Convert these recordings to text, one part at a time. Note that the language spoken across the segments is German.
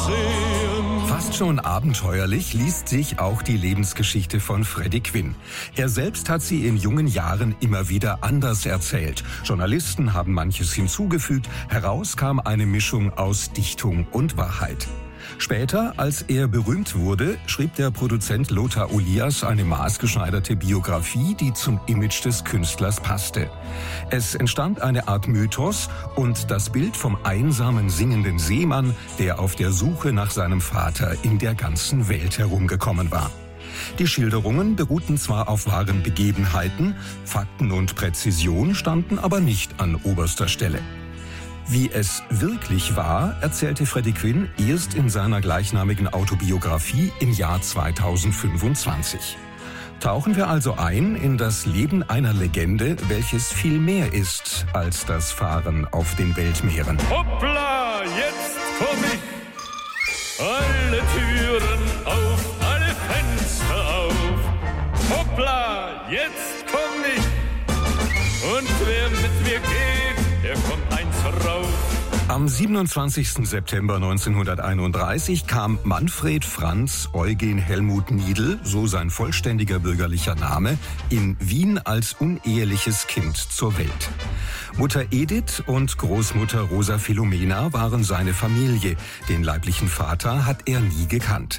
sehen. Fast schon abenteuerlich liest sich auch die Lebensgeschichte von Freddie Quinn. Er selbst hat sie in jungen Jahren immer wieder anders erzählt. Journalisten haben manches hinzugefügt. Heraus kam eine Mischung aus Dichtung und Wahrheit. Später, als er berühmt wurde, schrieb der Produzent Lothar Olias eine maßgeschneiderte Biografie, die zum Image des Künstlers passte. Es entstand eine Art Mythos und das Bild vom einsamen singenden Seemann, der auf der Suche nach seinem Vater in der ganzen Welt herumgekommen war. Die Schilderungen beruhten zwar auf wahren Begebenheiten, Fakten und Präzision standen aber nicht an oberster Stelle. Wie es wirklich war, erzählte Freddie Quinn erst in seiner gleichnamigen Autobiografie im Jahr 2025. Tauchen wir also ein in das Leben einer Legende, welches viel mehr ist als das Fahren auf den Weltmeeren. Hoppla, jetzt komm ich. Alle Türen auf, alle Fenster auf. Hoppla, jetzt komm ich. Und wer mit mir geht, der kommt eins rauf. Am 27. September 1931 kam Manfred Franz Eugen Helmut Niedl, so sein vollständiger bürgerlicher Name, in Wien als uneheliches Kind zur Welt. Mutter Edith und Großmutter Rosa Philomena waren seine Familie. Den leiblichen Vater hat er nie gekannt.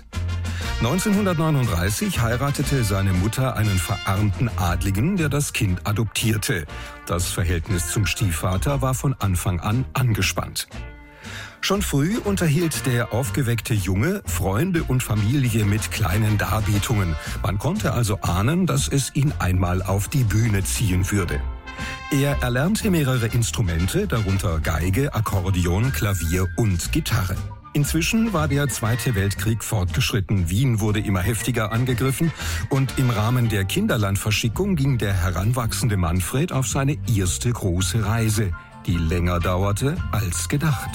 1939 heiratete seine Mutter einen verarmten Adligen, der das Kind adoptierte. Das Verhältnis zum Stiefvater war von Anfang an angespannt. Schon früh unterhielt der aufgeweckte Junge Freunde und Familie mit kleinen Darbietungen. Man konnte also ahnen, dass es ihn einmal auf die Bühne ziehen würde. Er erlernte mehrere Instrumente, darunter Geige, Akkordeon, Klavier und Gitarre. Inzwischen war der Zweite Weltkrieg fortgeschritten. Wien wurde immer heftiger angegriffen und im Rahmen der Kinderlandverschickung ging der heranwachsende Manfred auf seine erste große Reise, die länger dauerte als gedacht.